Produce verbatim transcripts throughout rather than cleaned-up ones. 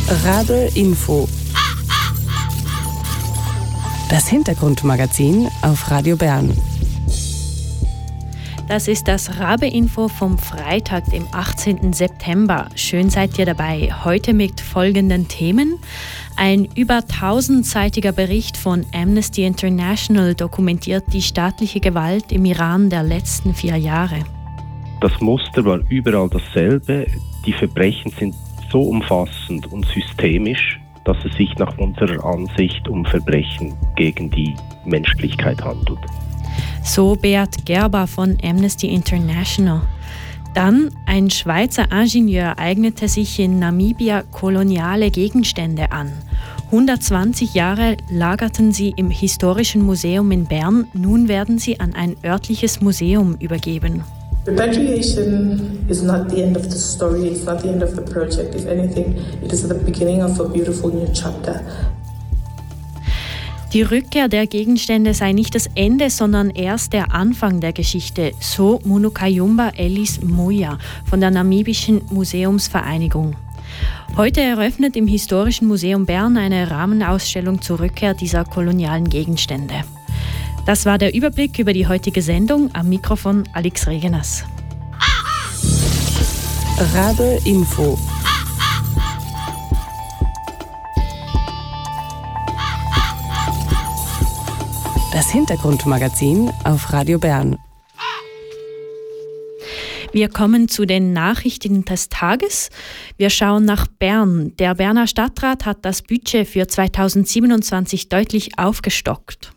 Rabe Info. Das Hintergrundmagazin auf Radio Bern. Das ist das Rabe Info vom Freitag, dem achtzehnten September. Schön seid ihr dabei. Heute mit folgenden Themen. Ein über tausendseitiger Bericht von Amnesty International dokumentiert die staatliche Gewalt im Iran der letzten vier Jahre. Das Muster war überall dasselbe. Die Verbrechen sind so umfassend und systemisch, dass es sich nach unserer Ansicht um Verbrechen gegen die Menschlichkeit handelt. So Beat Gerber von Amnesty International. Dann, ein Schweizer Ingenieur eignete sich in Namibia koloniale Gegenstände an. hundertzwanzig Jahre lagerten sie im Historischen Museum in Bern, nun werden sie an ein örtliches Museum übergeben. Repatriation is not the end of the story, it's not the end of the project. If anything, it is the beginning of a beautiful new chapter. Die Rückkehr der Gegenstände sei nicht das Ende, sondern erst der Anfang der Geschichte, so Munukayumba Ellis Muya von der namibischen Museumsvereinigung. Heute eröffnet im Historischen Museum Bern eine Rahmenausstellung zur Rückkehr dieser kolonialen Gegenstände. Das war der Überblick über die heutige Sendung. Am Mikrofon Alex Regeners. Rabe Info. Das Hintergrundmagazin auf Radio Bern. Wir kommen zu den Nachrichten des Tages. Wir schauen nach Bern. Der Berner Stadtrat hat das Budget für zweitausendsiebenundzwanzig deutlich aufgestockt.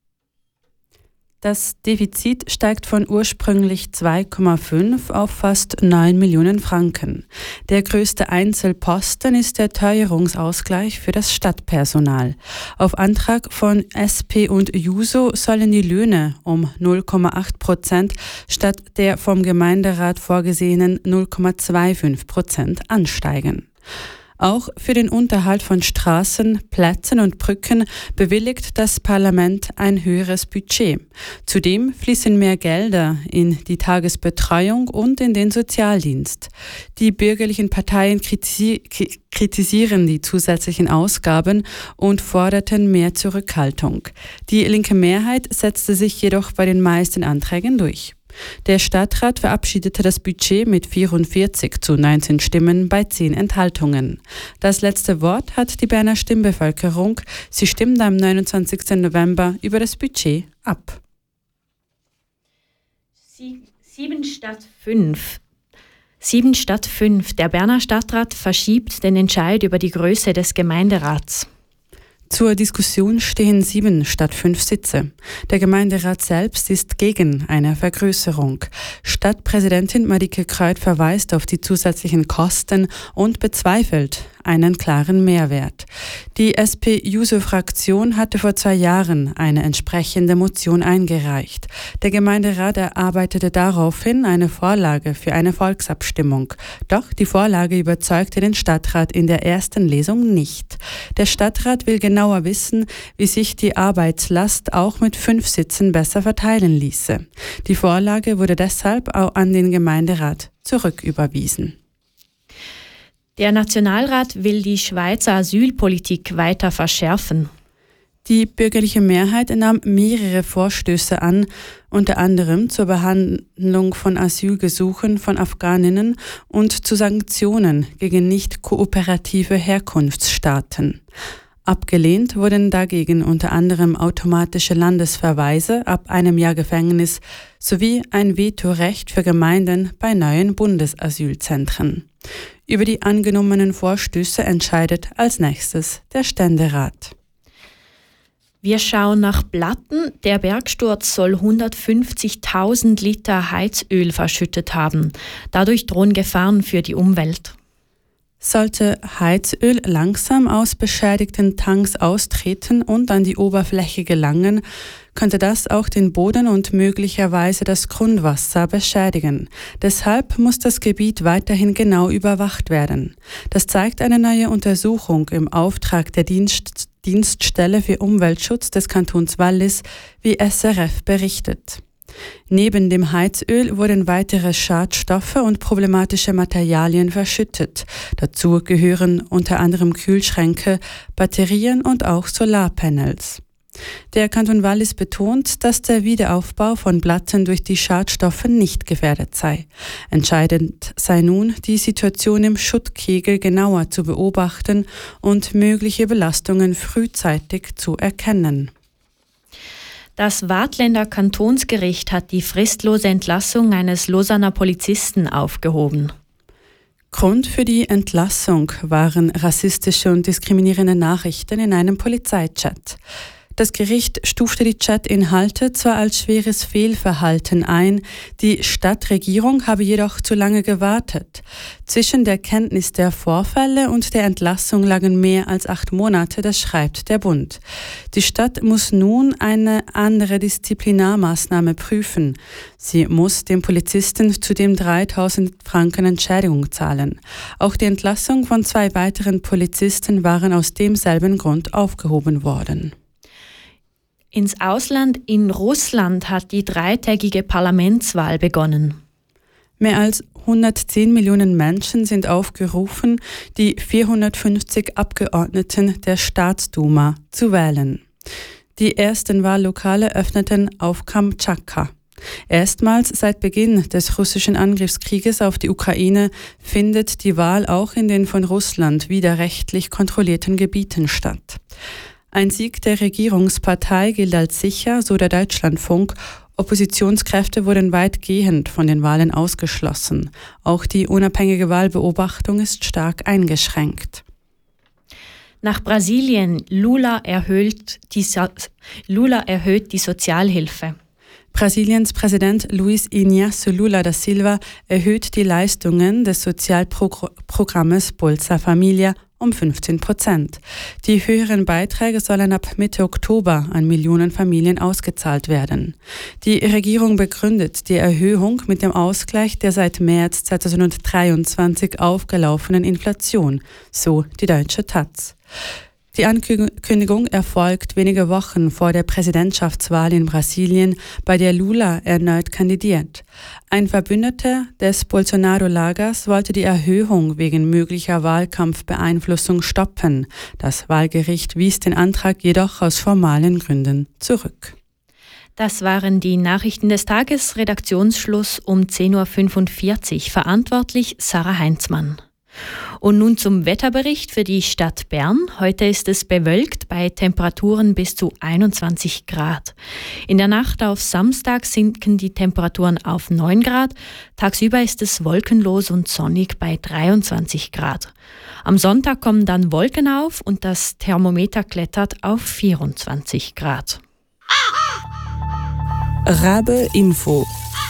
Das Defizit steigt von ursprünglich zwei Komma fünf auf fast neun Millionen Franken. Der größte Einzelposten ist der Teuerungsausgleich für das Stadtpersonal. Auf Antrag von S P und Juso sollen die Löhne um null Komma acht Prozent statt der vom Gemeinderat vorgesehenen null Komma fünfundzwanzig Prozent ansteigen. Auch für den Unterhalt von Straßen, Plätzen und Brücken bewilligt das Parlament ein höheres Budget. Zudem fließen mehr Gelder in die Tagesbetreuung und in den Sozialdienst. Die bürgerlichen Parteien kritisi- kritisieren die zusätzlichen Ausgaben und forderten mehr Zurückhaltung. Die linke Mehrheit setzte sich jedoch bei den meisten Anträgen durch. Der Stadtrat verabschiedete das Budget mit vierundvierzig zu neunzehn Stimmen bei zehn Enthaltungen. Das letzte Wort hat die Berner Stimmbevölkerung. Sie stimmt am neunundzwanzigsten November über das Budget ab. Sieben statt fünf. Sieben statt fünf. Der Berner Stadtrat verschiebt den Entscheid über die Größe des Gemeinderats. Zur Diskussion stehen sieben statt fünf Sitze. Der Gemeinderat selbst ist gegen eine Vergrößerung. Stadtpräsidentin Marike Kreuth verweist auf die zusätzlichen Kosten und bezweifelt einen klaren Mehrwert. Die S P-Juso-Fraktion hatte vor zwei Jahren eine entsprechende Motion eingereicht. Der Gemeinderat erarbeitete daraufhin eine Vorlage für eine Volksabstimmung. Doch die Vorlage überzeugte den Stadtrat in der ersten Lesung nicht. Der Stadtrat will genauer wissen, wie sich die Arbeitslast auch mit fünf Sitzen besser verteilen ließe. Die Vorlage wurde deshalb auch an den Gemeinderat zurücküberwiesen. Der Nationalrat will die Schweizer Asylpolitik weiter verschärfen. Die bürgerliche Mehrheit nahm mehrere Vorstöße an, unter anderem zur Behandlung von Asylgesuchen von Afghaninnen und zu Sanktionen gegen nicht kooperative Herkunftsstaaten. Abgelehnt wurden dagegen unter anderem automatische Landesverweise ab einem Jahr Gefängnis sowie ein Vetorecht für Gemeinden bei neuen Bundesasylzentren. Über die angenommenen Vorstöße entscheidet als nächstes der Ständerat. Wir schauen nach Blatten. Der Bergsturz soll hundertfünfzigtausend Liter Heizöl verschüttet haben. Dadurch drohen Gefahren für die Umwelt. Sollte Heizöl langsam aus beschädigten Tanks austreten und an die Oberfläche gelangen, könnte das auch den Boden und möglicherweise das Grundwasser beschädigen. Deshalb muss das Gebiet weiterhin genau überwacht werden. Das zeigt eine neue Untersuchung im Auftrag der Dienst Dienststelle für Umweltschutz des Kantons Wallis, wie S R F berichtet. Neben dem Heizöl wurden weitere Schadstoffe und problematische Materialien verschüttet. Dazu gehören unter anderem Kühlschränke, Batterien und auch Solarpanels. Der Kanton Wallis betont, dass der Wiederaufbau von Blatten durch die Schadstoffe nicht gefährdet sei. Entscheidend sei nun, die Situation im Schuttkegel genauer zu beobachten und mögliche Belastungen frühzeitig zu erkennen. Das Waadtländer Kantonsgericht hat die fristlose Entlassung eines Lausanner Polizisten aufgehoben. Grund für die Entlassung waren rassistische und diskriminierende Nachrichten in einem Polizeichat. Das Gericht stufte die Chat-Inhalte zwar als schweres Fehlverhalten ein, die Stadtregierung habe jedoch zu lange gewartet. Zwischen der Kenntnis der Vorfälle und der Entlassung lagen mehr als acht Monate, das schreibt der Bund. Die Stadt muss nun eine andere Disziplinarmaßnahme prüfen. Sie muss dem Polizisten zudem dreitausend Franken Entschädigung zahlen. Auch die Entlassung von zwei weiteren Polizisten waren aus demselben Grund aufgehoben worden. Ins Ausland in Russland hat die dreitägige Parlamentswahl begonnen. Mehr als hundertzehn Millionen Menschen sind aufgerufen, die vierhundertfünfzig Abgeordneten der Staatsduma zu wählen. Die ersten Wahllokale öffneten auf Kamtschatka. Erstmals seit Beginn des russischen Angriffskrieges auf die Ukraine findet die Wahl auch in den von Russland widerrechtlich kontrollierten Gebieten statt. Ein Sieg der Regierungspartei gilt als sicher, so der Deutschlandfunk. Oppositionskräfte wurden weitgehend von den Wahlen ausgeschlossen. Auch die unabhängige Wahlbeobachtung ist stark eingeschränkt. Nach Brasilien, Lula erhöht die, so- Lula erhöht die Sozialhilfe. Brasiliens Präsident Luiz Inácio Lula da Silva erhöht die Leistungen des Sozialprogrammes Bolsa Familia um fünfzehn Prozent. Die höheren Beiträge sollen ab Mitte Oktober an Millionen Familien ausgezahlt werden. Die Regierung begründet die Erhöhung mit dem Ausgleich der seit März zweitausenddreiundzwanzig aufgelaufenen Inflation, so die deutsche Taz. Die Ankündigung erfolgt wenige Wochen vor der Präsidentschaftswahl in Brasilien, bei der Lula erneut kandidiert. Ein Verbündeter des Bolsonaro-Lagers wollte die Erhöhung wegen möglicher Wahlkampfbeeinflussung stoppen. Das Wahlgericht wies den Antrag jedoch aus formalen Gründen zurück. Das waren die Nachrichten des Tages, Redaktionsschluss um zehn Uhr fünfundvierzig. Verantwortlich Sarah Heinzmann. Und nun zum Wetterbericht für die Stadt Bern. Heute ist es bewölkt bei Temperaturen bis zu einundzwanzig Grad. In der Nacht auf Samstag sinken die Temperaturen auf neun Grad. Tagsüber ist es wolkenlos und sonnig bei dreiundzwanzig Grad. Am Sonntag kommen dann Wolken auf und das Thermometer klettert auf vierundzwanzig Grad. Rabe Info.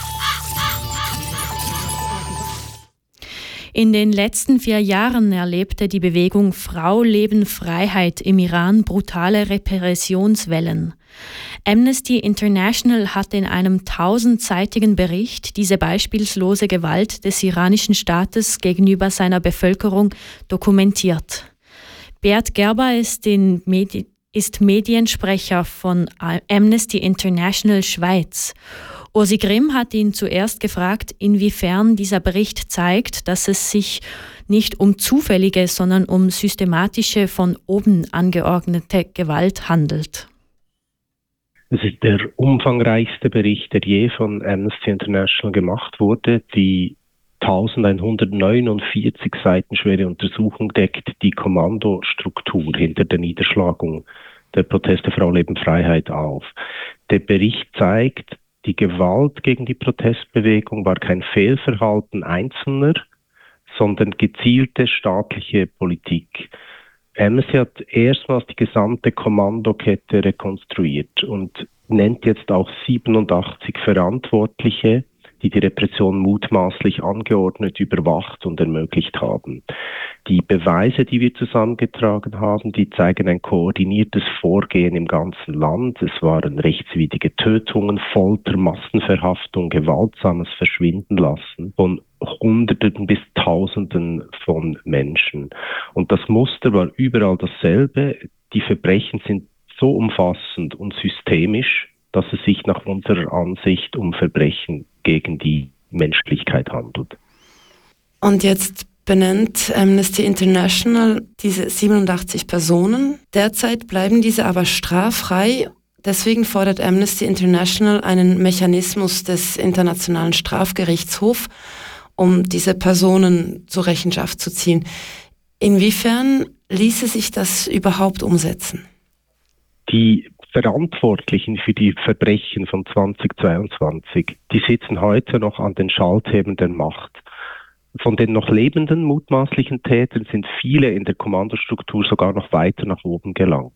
In den letzten vier Jahren erlebte die Bewegung Frau, Leben, Freiheit im Iran brutale Repressionswellen. Amnesty International hat in einem tausendseitigen Bericht diese beispiellose Gewalt des iranischen Staates gegenüber seiner Bevölkerung dokumentiert. Beat Gerber ist, in Medi- ist Mediensprecher von Amnesty International Schweiz. Ursi Grimm hat ihn zuerst gefragt, inwiefern dieser Bericht zeigt, dass es sich nicht um zufällige, sondern um systematische, von oben angeordnete Gewalt handelt. Es ist der umfangreichste Bericht, der je von Amnesty International gemacht wurde. Die elfhundertneunundvierzig Seiten schwere Untersuchung deckt die Kommandostruktur hinter der Niederschlagung der Proteste Frau, Leben, Freiheit auf. Der Bericht zeigt, die Gewalt gegen die Protestbewegung war kein Fehlverhalten Einzelner, sondern gezielte staatliche Politik. Amnesty hat erstmals die gesamte Kommandokette rekonstruiert und nennt jetzt auch siebenundachtzig Verantwortliche, die die Repression mutmaßlich angeordnet, überwacht und ermöglicht haben. Die Beweise, die wir zusammengetragen haben, die zeigen ein koordiniertes Vorgehen im ganzen Land. Es waren rechtswidrige Tötungen, Folter, Massenverhaftung, gewaltsames Verschwindenlassen von Hunderten bis Tausenden von Menschen. Und das Muster war überall dasselbe. Die Verbrechen sind so umfassend und systemisch, dass es sich nach unserer Ansicht um Verbrechen gegen die Menschlichkeit handelt. Und jetzt benennt Amnesty International diese siebenundachtzig Personen. Derzeit bleiben diese aber straffrei. Deswegen fordert Amnesty International einen Mechanismus des Internationalen Strafgerichtshofs, um diese Personen zur Rechenschaft zu ziehen. Inwiefern ließe sich das überhaupt umsetzen? Die Verantwortlichen für die Verbrechen von zweitausendzweiundzwanzig, die sitzen heute noch an den Schalthebeln der Macht. Von den noch lebenden mutmaßlichen Tätern sind viele in der Kommandostruktur sogar noch weiter nach oben gelangt.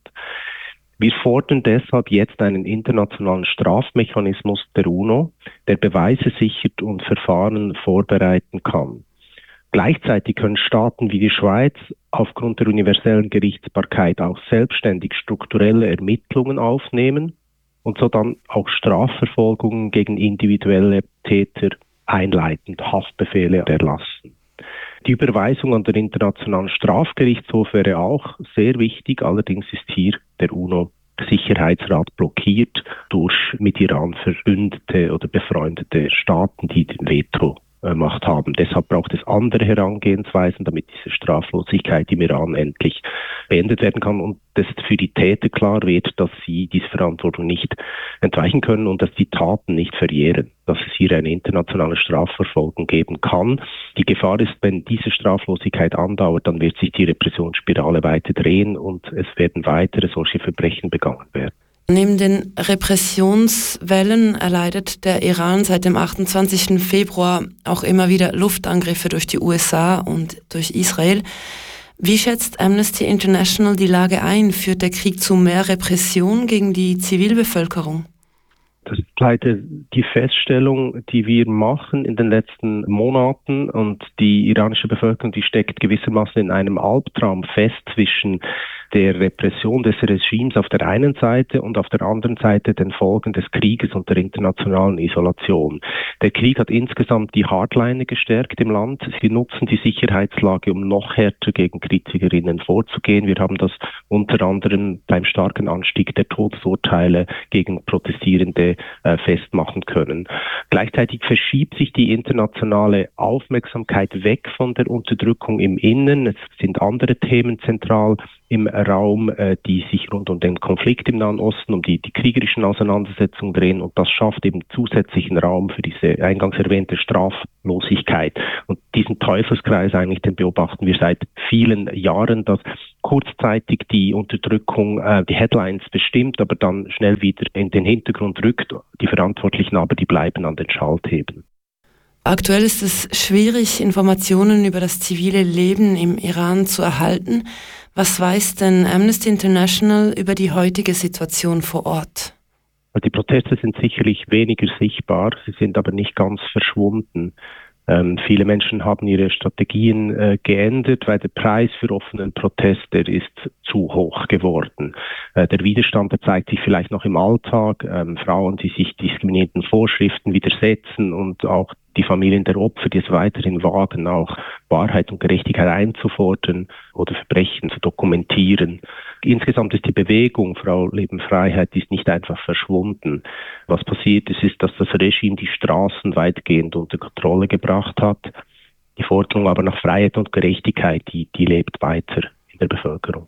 Wir fordern deshalb jetzt einen internationalen Strafmechanismus der UNO, der Beweise sichert und Verfahren vorbereiten kann. Gleichzeitig können Staaten wie die Schweiz aufgrund der universellen Gerichtsbarkeit auch selbstständig strukturelle Ermittlungen aufnehmen und so dann auch Strafverfolgungen gegen individuelle Täter einleitend Haftbefehle erlassen. Die Überweisung an den Internationalen Strafgerichtshof wäre auch sehr wichtig, allerdings ist hier der UNO-Sicherheitsrat blockiert durch mit Iran verbündete oder befreundete Staaten, die den Veto Macht haben. Deshalb braucht es andere Herangehensweisen, damit diese Straflosigkeit im Iran endlich beendet werden kann und dass für die Täter klar wird, dass sie diese Verantwortung nicht entweichen können und dass die Taten nicht verjähren, dass es hier eine internationale Strafverfolgung geben kann. Die Gefahr ist, wenn diese Straflosigkeit andauert, dann wird sich die Repressionsspirale weiter drehen und es werden weitere solche Verbrechen begangen werden. Neben den Repressionswellen erleidet der Iran seit dem achtundzwanzigsten Februar auch immer wieder Luftangriffe durch die U S A und durch Israel. Wie schätzt Amnesty International die Lage ein? Führt der Krieg zu mehr Repression gegen die Zivilbevölkerung? Das ist leider die Feststellung, die wir machen in den letzten Monaten, und die iranische Bevölkerung, die steckt gewissermaßen in einem Albtraum fest zwischen der Repression des Regimes auf der einen Seite und auf der anderen Seite den Folgen des Krieges und der internationalen Isolation. Der Krieg hat insgesamt die Hardliner gestärkt im Land. Sie nutzen die Sicherheitslage, um noch härter gegen Kritikerinnen vorzugehen. Wir haben das unter anderem beim starken Anstieg der Todesurteile gegen Protestierende äh, festmachen können. Gleichzeitig verschiebt sich die internationale Aufmerksamkeit weg von der Unterdrückung im Innen. Es sind andere Themen zentral im Raum, äh, die sich rund um den Konflikt im Nahen Osten, um die, die kriegerischen Auseinandersetzungen drehen, und das schafft eben zusätzlichen Raum für diese eingangs erwähnte Straflosigkeit. Und diesen Teufelskreis eigentlich, den beobachten wir seit vielen Jahren, dass kurzzeitig die Unterdrückung äh, die Headlines bestimmt, aber dann schnell wieder in den Hintergrund rückt. Die Verantwortlichen aber, die bleiben an den Schalthebeln. Aktuell ist es schwierig, Informationen über das zivile Leben im Iran zu erhalten. Was weiß denn Amnesty International über die heutige Situation vor Ort? Die Proteste sind sicherlich weniger sichtbar, sie sind aber nicht ganz verschwunden. Ähm, viele Menschen haben ihre Strategien äh, geändert, weil der Preis für offenen Protest, der ist zu hoch geworden. Äh, der Widerstand, der zeigt sich vielleicht noch im Alltag. Ähm, Frauen, die sich diskriminierenden Vorschriften widersetzen, und auch die Familien der Opfer, die es weiterhin wagen, auch Wahrheit und Gerechtigkeit einzufordern oder Verbrechen zu dokumentieren. Insgesamt ist die Bewegung Frau Leben Freiheit ist nicht einfach verschwunden. Was passiert ist, ist, dass das Regime die Straßen weitgehend unter Kontrolle gebracht hat. Die Forderung aber nach Freiheit und Gerechtigkeit, die, die lebt weiter in der Bevölkerung.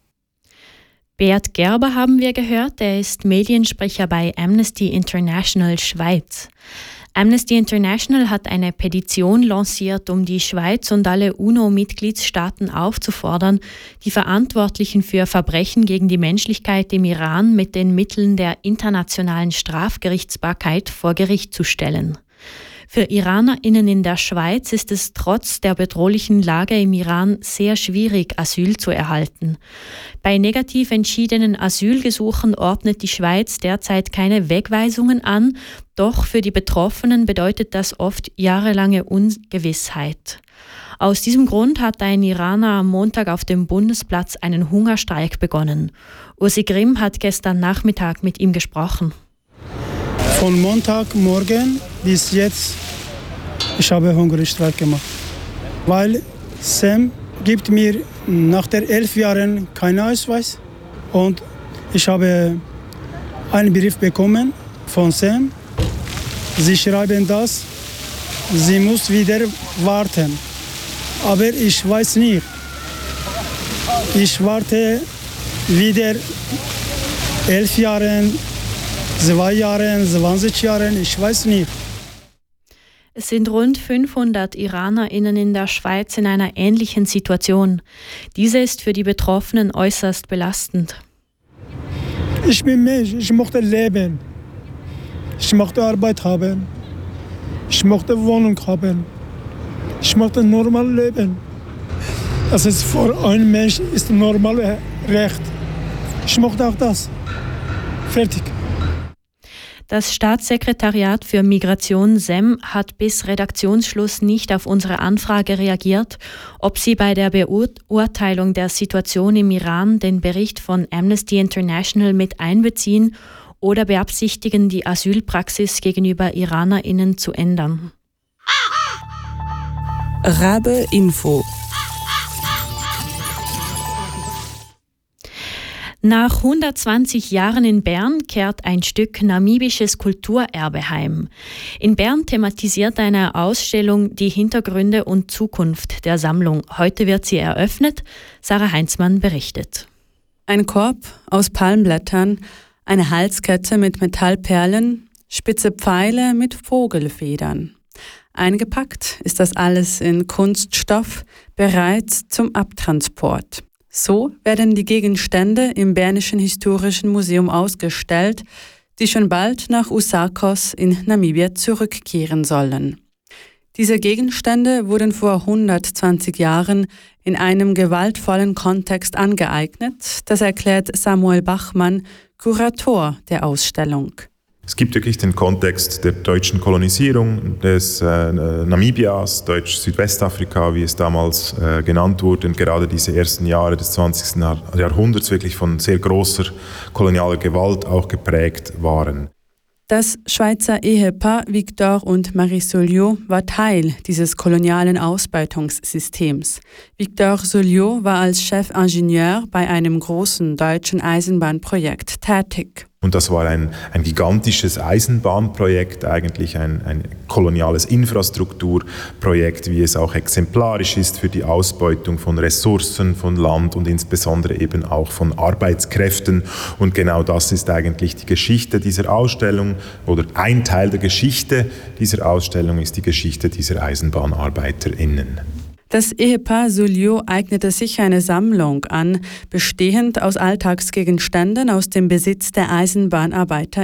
Beat Gerber haben wir gehört, er ist Mediensprecher bei Amnesty International Schweiz. Amnesty International hat eine Petition lanciert, um die Schweiz und alle UNO-Mitgliedstaaten aufzufordern, die Verantwortlichen für Verbrechen gegen die Menschlichkeit im Iran mit den Mitteln der internationalen Strafgerichtsbarkeit vor Gericht zu stellen. Für IranerInnen in der Schweiz ist es trotz der bedrohlichen Lage im Iran sehr schwierig, Asyl zu erhalten. Bei negativ entschiedenen Asylgesuchen ordnet die Schweiz derzeit keine Wegweisungen an, doch für die Betroffenen bedeutet das oft jahrelange Ungewissheit. Aus diesem Grund hat ein Iraner am Montag auf dem Bundesplatz einen Hungerstreik begonnen. Ursi Grimm hat gestern Nachmittag mit ihm gesprochen. Von Montagmorgen bis jetzt, ich habe Hungerstreik gemacht. Weil Sam gibt mir nach der elf Jahren keinen Ausweis. Und ich habe einen Brief bekommen von Sam. Sie schreiben das, sie muss wieder warten. Aber ich weiß nicht. Ich warte wieder elf Jahre, zwei Jahre, zwanzig Jahre, ich weiß nicht. Es sind rund fünfhundert IranerInnen in der Schweiz in einer ähnlichen Situation. Diese ist für die Betroffenen äußerst belastend. Ich bin Mensch, ich möchte leben. Ich möchte Arbeit haben. Ich möchte Wohnung haben. Ich möchte normal leben. Das ist für einen Menschen ist normal Recht. Ich möchte auch das. Fertig. Das Staatssekretariat für Migration S E M hat bis Redaktionsschluss nicht auf unsere Anfrage reagiert, ob sie bei der Beurteilung der Situation im Iran den Bericht von Amnesty International mit einbeziehen oder beabsichtigen, die Asylpraxis gegenüber IranerInnen zu ändern. Rabe Info. Nach hundertzwanzig Jahren in Bern kehrt ein Stück namibisches Kulturerbe heim. In Bern thematisiert eine Ausstellung die Hintergründe und Zukunft der Sammlung. Heute wird sie eröffnet. Sarah Heinzmann berichtet. Ein Korb aus Palmblättern, eine Halskette mit Metallperlen, spitze Pfeile mit Vogelfedern. Eingepackt ist das alles in Kunststoff, bereit zum Abtransport. So werden die Gegenstände im Bernischen Historischen Museum ausgestellt, die schon bald nach Usakos in Namibia zurückkehren sollen. Diese Gegenstände wurden vor hundertzwanzig Jahren in einem gewaltvollen Kontext angeeignet, das erklärt Samuel Bachmann, Kurator der Ausstellung. Es gibt wirklich den Kontext der deutschen Kolonisierung des äh, Namibias, Deutsch-Südwestafrika, wie es damals äh, genannt wurde, und gerade diese ersten Jahre des zwanzigsten Jahrhunderts wirklich von sehr großer kolonialer Gewalt auch geprägt waren. Das Schweizer Ehepaar Victor und Marie Soliot war Teil dieses kolonialen Ausbeutungssystems. Victor Soliot war als Chefingenieur bei einem großen deutschen Eisenbahnprojekt tätig. Und das war ein, ein gigantisches Eisenbahnprojekt, eigentlich ein, ein koloniales Infrastrukturprojekt, wie es auch exemplarisch ist für die Ausbeutung von Ressourcen, von Land und insbesondere eben auch von Arbeitskräften. Und genau das ist eigentlich die Geschichte dieser Ausstellung, oder ein Teil der Geschichte dieser Ausstellung ist die Geschichte dieser EisenbahnarbeiterInnen. Das Ehepaar Soliot eignete sich eine Sammlung an, bestehend aus Alltagsgegenständen aus dem Besitz der EisenbahnarbeiterInnen.